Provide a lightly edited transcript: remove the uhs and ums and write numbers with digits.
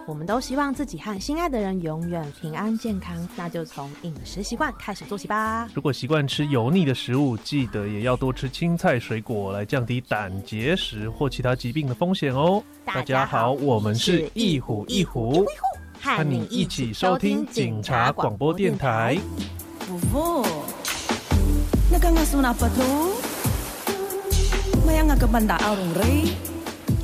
我们都希望自己和心爱的人永远平安健康，那就从饮食习惯开始做起吧。 如果习惯吃油腻的食物，记得也要多吃青菜水果，来降低胆结石或其他疾病的风险哦。大家好，我们是一虎一虎，和你一起收听警察广播电台。 Nagkangasunapa to? Maya nga kabanda arong ray.